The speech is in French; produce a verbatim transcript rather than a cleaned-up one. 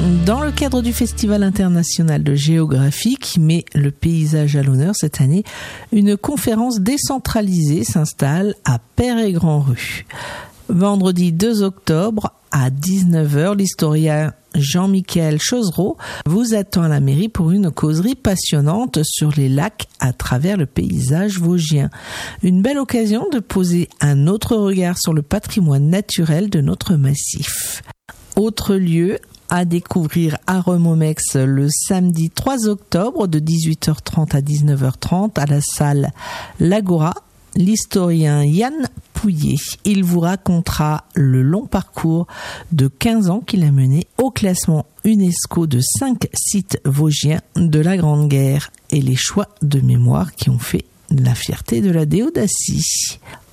Dans le cadre du Festival international de géographie qui met le paysage à l'honneur cette année, une conférence décentralisée s'installe à Père-et-Grand-Rue. Vendredi deux octobre à dix-neuf heures, l'historien Jean-Michel Chozereau vous attend à la mairie pour une causerie passionnante sur les lacs à travers le paysage vosgien. Une belle occasion de poser un autre regard sur le patrimoine naturel de notre massif. Autre lieu à découvrir à Remomex le samedi trois octobre de dix-huit heures trente à dix-neuf heures trente à la salle L'Agora, l'historien Yann Pouillet. Il vous racontera le long parcours de quinze ans qu'il a mené au classement UNESCO de cinq sites vosgiens de la Grande Guerre et les choix de mémoire qui ont fait la fierté de la Déodacie.